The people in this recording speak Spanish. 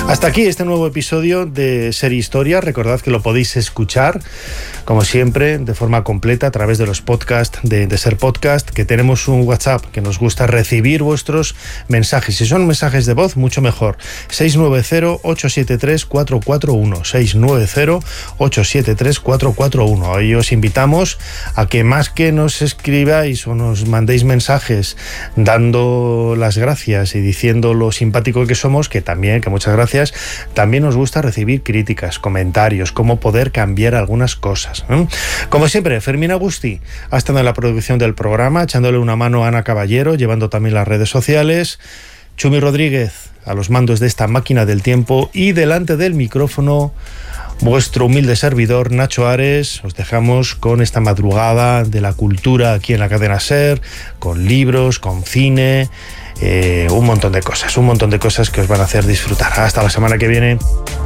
Hasta aquí este nuevo episodio de Ser Historia. Recordad que lo podéis escuchar, como siempre, de forma completa a través de los podcasts de Ser Podcast, que tenemos un WhatsApp que nos gusta recibir vuestros mensajes. Si son mensajes de voz, mucho mejor. 690-873-441. 690-873-441. Hoy os invitamos a que más que nos escribáis o nos mandéis mensajes dando las gracias y diciendo lo simpático que somos, que muchas gracias, también nos gusta recibir críticas, comentarios, cómo poder cambiar algunas cosas. Como siempre, Fermín Agustí ha estado en la producción del programa, echándole una mano a Ana Caballero, llevando también las redes sociales. Chumi Rodríguez a los mandos de esta máquina del tiempo, y delante del micrófono vuestro humilde servidor, Nacho Ares. Os dejamos con esta madrugada de la cultura aquí en la cadena SER, con libros, con cine, un montón de cosas que os van a hacer disfrutar. Hasta la semana que viene.